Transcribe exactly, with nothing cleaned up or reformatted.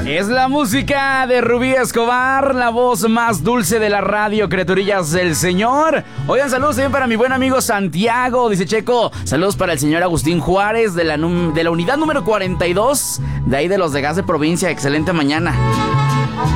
Es la música de Rubí Escobar, la voz más dulce de la radio, criaturillas del Señor. Oigan, saludos también para mi buen amigo Santiago, dice Checo. Saludos para el señor Agustín Juárez de la, de la unidad número cuarenta y dos, de ahí de los de Gas de Provincia. Excelente mañana.